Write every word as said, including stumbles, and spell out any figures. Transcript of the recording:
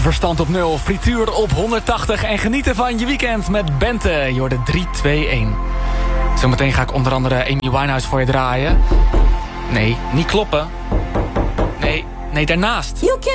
Verstand op nul, frituur op honderdtachtig en genieten van je weekend met Bente. Je hoorde drie, twee, één. Zometeen ga ik onder andere Amy Winehouse voor je draaien. Nee, niet kloppen. Nee, nee, daarnaast. You can